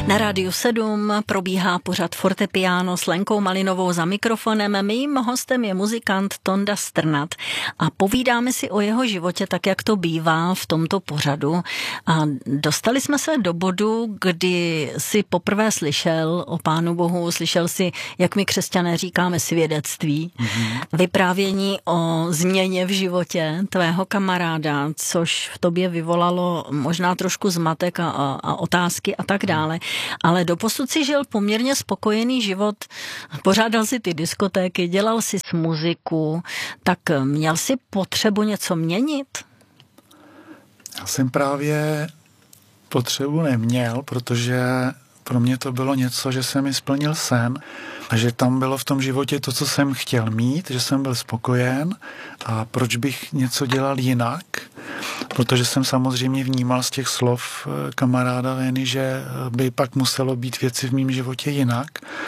Na Rádiu 7 probíhá pořad Fortepiano s Lenkou Malinovou za mikrofonem. Mým hostem je muzikant Tonda Strnad a povídáme si o jeho životě tak, jak to bývá v tomto pořadu. A dostali jsme se do bodu, kdy si poprvé slyšel o Pánu Bohu, slyšel si, jak my křesťané říkáme, svědectví, vyprávění o změně v životě tvého kamaráda, což v tobě vyvolalo možná trošku zmatek a otázky a tak dále. Ale doposud si žil poměrně spokojený život, pořádal si ty diskotéky, dělal si muziku, tak měl si potřebu něco měnit? Já jsem právě potřebu neměl, protože pro mě to bylo něco, že jsem mi splnil sen a že tam bylo v tom životě to, co jsem chtěl mít, že jsem byl spokojen a proč bych něco dělal jinak, protože jsem samozřejmě vnímal z těch slov kamaráda Veny, že by pak muselo být věci v mém životě jinak.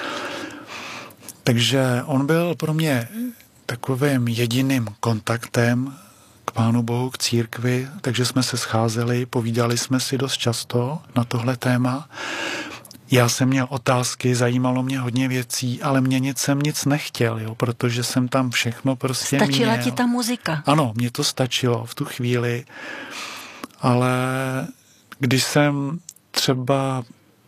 Takže on byl pro mě takovým jediným kontaktem k Pánu Bohu, k církvi, takže jsme se scházeli, povídali jsme si dost často na tohle téma. Já jsem měl otázky, zajímalo mě hodně věcí, ale měnit jsem nic nechtěl, jo, protože jsem tam všechno prostě Stačila měl. ti ta muzika? Ano, mě to stačilo v tu chvíli, ale když jsem třeba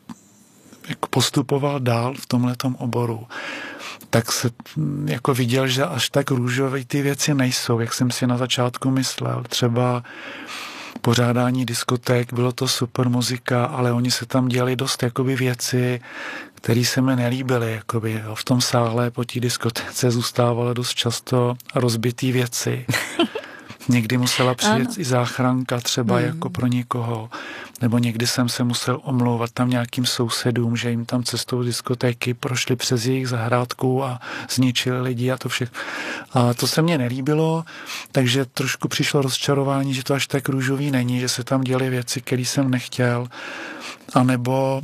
jako postupoval dál v tomhletom oboru, tak se jako viděl, že až tak růžové ty věci nejsou, jak jsem si na začátku myslel. Třeba pořádání diskoték, bylo to super muzika, ale oni se tam dělali dost jakoby věci, které se mi nelíbily. Jakoby, jo. V tom sále po té diskotéce zůstávaly dost často rozbitý věci. Někdy musela přijet i záchranka třeba jako pro někoho, nebo někdy jsem se musel omlouvat tam nějakým sousedům, že jim tam cestou diskotéky prošli přes jejich zahrádku a zničili lidi a to všechno. A to se mně nelíbilo, takže trošku přišlo rozčarování, že to až tak růžový není, že se tam děly věci, které jsem nechtěl, anebo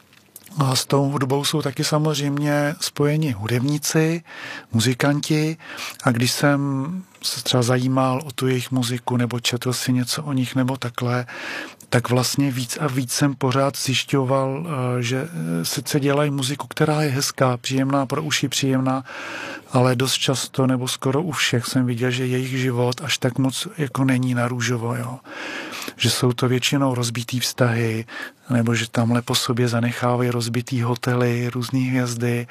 a s tou hudbou jsou taky samozřejmě spojeni hudebníci, muzikanti a když jsem se třeba zajímal o tu jejich muziku nebo četl si něco o nich nebo takhle, tak vlastně víc a víc jsem pořád zjišťoval, že sice dělají muziku, která je hezká, příjemná, pro uši příjemná, ale dost často nebo skoro u všech jsem viděl, že jejich život až tak moc jako není na růžovo, jo. Že jsou to většinou rozbitý vztahy, nebo že tamhle po sobě zanechávají rozbitý hotely, různý hvězdy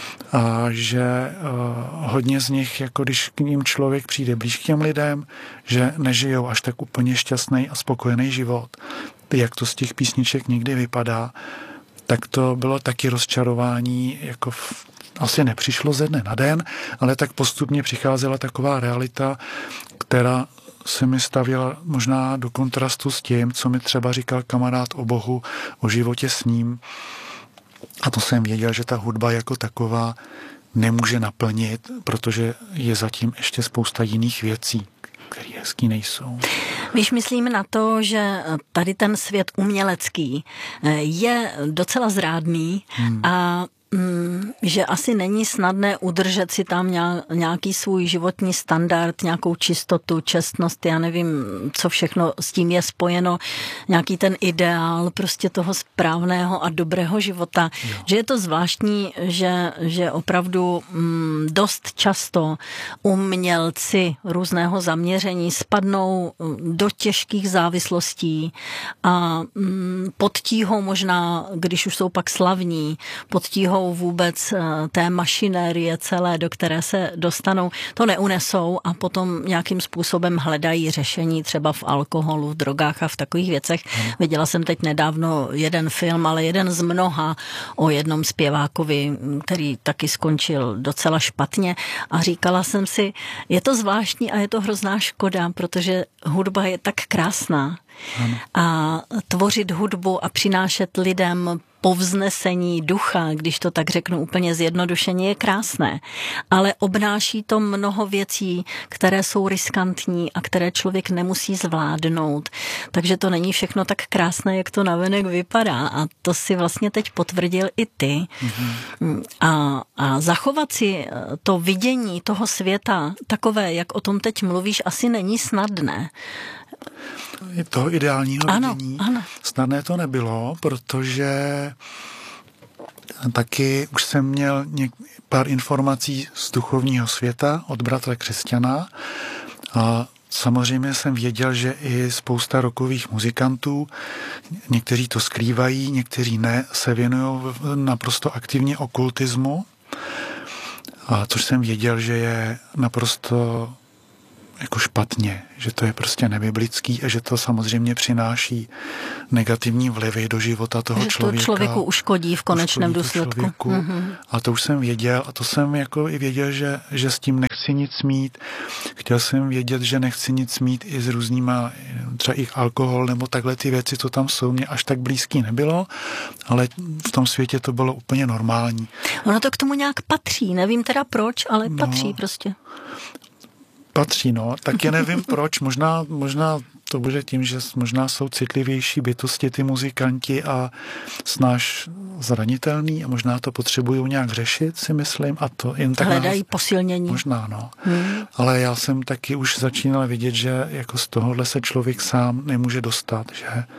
a že hodně z nich, jako když k ním člověk přijde blíž k těm lidem, že nežijou až tak úplně šťastný a spokojený život, jak to z těch písniček někdy vypadá, tak to bylo taky rozčarování, jako asi nepřišlo ze dne na den, ale tak postupně přicházela taková realita, která se mi stavěla možná do kontrastu s tím, co mi třeba říkal kamarád o Bohu, o životě s ním. A to jsem věděl, že ta hudba jako taková nemůže naplnit, protože je zatím ještě spousta jiných věcí, které hezký nejsou. Víš, myslím na to, že tady ten svět umělecký je docela zrádný a že asi není snadné udržet si tam nějaký svůj životní standard, nějakou čistotu, čestnost, já nevím, co všechno s tím je spojeno, nějaký ten ideál prostě toho správného a dobrého života. Jo. Že je to zvláštní, že opravdu dost často umělci různého zaměření spadnou do těžkých závislostí a pod tíhou možná, když už jsou pak slavní, pod tíhou vůbec té mašinérie celé, do které se dostanou, to neunesou a potom nějakým způsobem hledají řešení třeba v alkoholu, v drogách a v takových věcech. Viděla jsem teď nedávno jeden film, ale jeden z mnoha o jednom zpěvákovi, který taky skončil docela špatně a říkala jsem si, je to zvláštní a je to hrozná škoda, protože hudba je tak krásná. A tvořit hudbu a přinášet lidem povznesení ducha, když to tak řeknu úplně zjednodušeně, je krásné. Ale obnáší to mnoho věcí, které jsou riskantní a které člověk nemusí zvládnout. Takže to není všechno tak krásné, jak to navenek vypadá. A to si vlastně teď potvrdil i ty. A zachovat si to vidění toho světa takové, jak o tom teď mluvíš, asi není snadné. toho ideálního vidění. Ano. Snadné to nebylo, protože taky už jsem měl pár informací z duchovního světa od bratra křesťana a samozřejmě jsem věděl, že i spousta rockových muzikantů, někteří to skrývají, někteří ne, se věnují naprosto aktivně okultismu, a což jsem věděl, že je naprosto jako špatně, že to je prostě nebiblický a že to samozřejmě přináší negativní vlivy do života toho člověka. Že to člověku uškodí v konečném důsledku. Mm-hmm. A to už jsem věděl a to jsem jako i věděl, že s tím nechci nic mít. Chtěl jsem vědět, že nechci nic mít i s různýma, třeba i alkohol nebo takhle ty věci, co tam jsou, mě až tak blízký nebylo, ale v tom světě to bylo úplně normální. Ono to k tomu nějak patří, nevím teda proč, ale patří prostě. Patří, no. Taky nevím proč. Možná to bude tím, že možná jsou citlivější bytosti ty muzikanti a snáš zranitelný a možná to potřebují nějak řešit, si myslím. A to jen tak hledají posilnění. Možná, no. Ale já jsem taky už začínal vidět, že jako z tohohle se člověk sám nemůže dostat,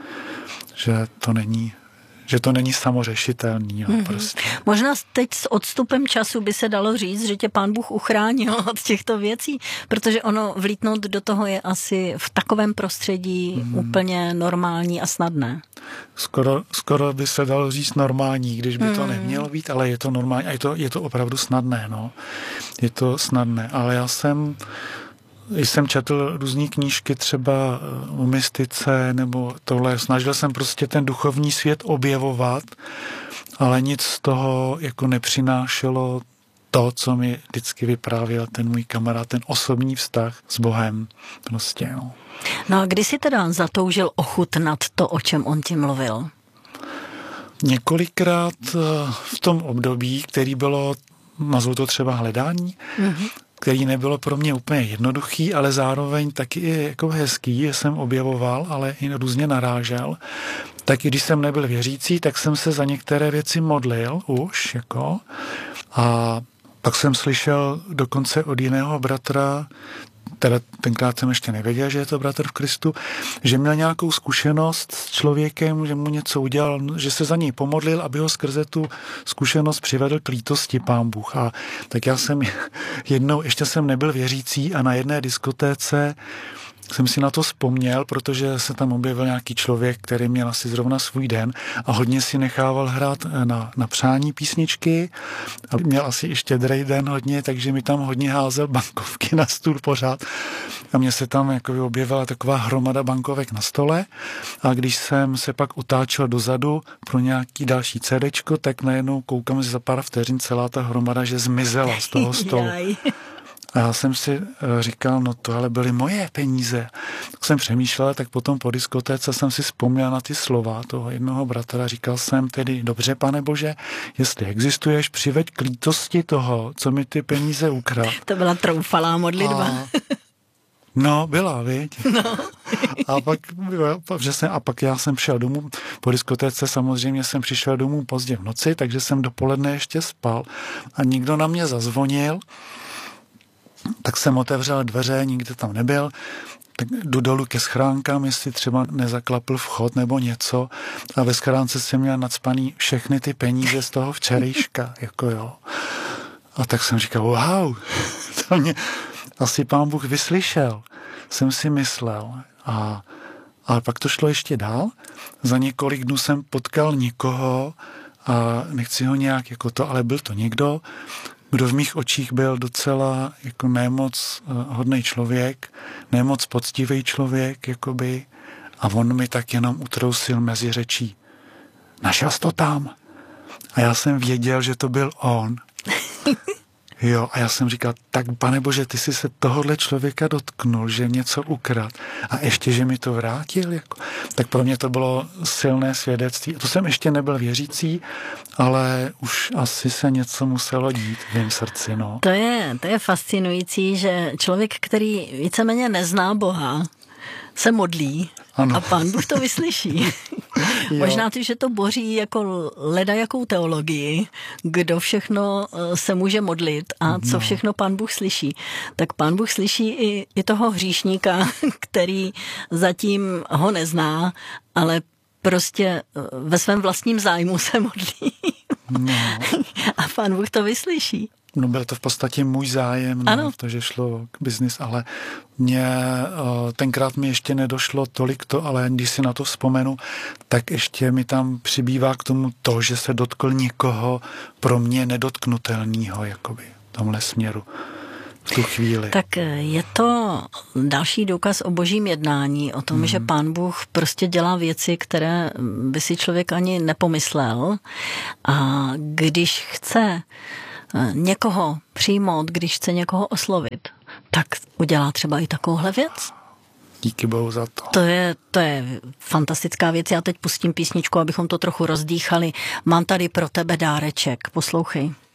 že to není samořešitelný. No, prostě. Možná teď s odstupem času by se dalo říct, že tě Pán Bůh uchránil od těchto věcí, protože ono vlítnout do toho je asi v takovém prostředí úplně normální a snadné. Skoro by se dalo říct normální, když by to nemělo být, ale je to normální a je to opravdu snadné. No. Je to snadné, ale já jsem četl různý knížky třeba o mystice nebo tohle. Snažil jsem prostě ten duchovní svět objevovat, ale nic z toho jako nepřinášelo to, co mi vždycky vyprávěl ten můj kamarád, ten osobní vztah s Bohem. Prostě, no. No a kdy jsi teda zatoužil ochutnat to, o čem on ti mluvil? Několikrát v tom období, který bylo, nazvu to třeba hledání, který nebylo pro mě úplně jednoduchý, ale zároveň taky jako hezký, že jsem objevoval, ale i různě narážel. Tak i když jsem nebyl věřící, tak jsem se za některé věci modlil už, jako. A pak jsem slyšel dokonce od jiného bratra, teda tenkrát jsem ještě nevěděl, že je to bratr v Kristu, že měl nějakou zkušenost s člověkem, že mu něco udělal, že se za něj pomodlil, aby ho skrze tu zkušenost přivedl k lítosti Pán Bůh. A tak já jsem jednou, ještě jsem nebyl věřící a na jedné diskotéce jsem si na to vzpomněl, protože se tam objevil nějaký člověk, který měl asi zrovna svůj den a hodně si nechával hrát na přání písničky a měl asi i štědrý den hodně, takže mi tam hodně házel bankovky na stůl pořád a mně se tam jako objevila taková hromada bankovek na stole a když jsem se pak utáčel dozadu pro nějaký další CDčko, tak najednou koukám, že za pár vteřin celá ta hromada, že zmizela z toho stolu. A já jsem si říkal, no to ale byly moje peníze. Tak jsem přemýšlel, tak potom po diskotéce jsem si vzpomněl na ty slova toho jednoho bratra. Říkal jsem tedy, dobře, Pane Bože, jestli existuješ, přiveď k lítosti toho, co mi ty peníze ukradl. To byla troufalá modlitba. No, byla, viď? No. A pak já jsem šel domů, po diskotéce samozřejmě jsem přišel domů pozdě v noci, takže jsem dopoledne ještě spal a někdo na mě zazvonil. Tak jsem otevřel dveře, nikdo tam nebyl, tak jdu dolů ke schránkám, jestli třeba nezaklapl vchod nebo něco a ve schránce jsem měl nacpaný všechny ty peníze z toho včerejška, jako jo. A tak jsem říkal, wow, to mě asi Pán Bůh vyslyšel, jsem si myslel. Ale pak to šlo ještě dál, za několik dnů jsem potkal někoho a nechci ho nějak jako to, ale byl to někdo, kdo v mých očích byl docela jako nemoc hodnej člověk, nemoc poctivý člověk, jakoby, a on mi tak jenom utrousil mezi řečí. Našel jsi to tam? A já jsem věděl, že to byl on. Jo, a já jsem říkal, tak Pane Bože, ty jsi se tohohle člověka dotknul, že něco ukrad a ještě, že mi to vrátil. Jako. Tak pro mě to bylo silné svědectví. To jsem ještě nebyl věřící, ale už asi se něco muselo dít v mém srdci. No. To je fascinující, že člověk, který víceméně nezná Boha, se modlí ano. a Pán Bůh to vyslyší. Možná ty, že to boří jako ledajakou teologii, kdo všechno se může modlit a co všechno Pán Bůh slyší. Tak Pán Bůh slyší i toho hříšníka, který zatím ho nezná, ale prostě ve svém vlastním zájmu se modlí. No. A Pán Bůh to vyslyší. No, byl to v podstatě můj zájem, no, protože šlo k biznis, ale tenkrát mi ještě nedošlo tolik to, ale když si na to vzpomenu, tak ještě mi tam přibývá k tomu to, že se dotkl někoho pro mě nedotknutelného, jakoby, v tomhle směru. V tu chvíli. Tak je to další důkaz o božím jednání, o tom, že Pán Bůh prostě dělá věci, které by si člověk ani nepomyslel. A když chce někoho přijmout, když chce někoho oslovit, tak udělá třeba i takovouhle věc. Díky Bohu za to. To je fantastická věc. Já teď pustím písničku, abychom to trochu rozdýchali. Mám tady pro tebe dáreček. Poslouchej.